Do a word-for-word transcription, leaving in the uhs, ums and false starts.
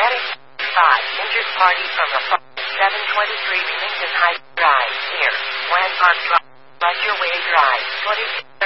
five. Enters party from the seven twenty-three Remington Heights Drive, near Grand Park Drive. Let your way drive. twenty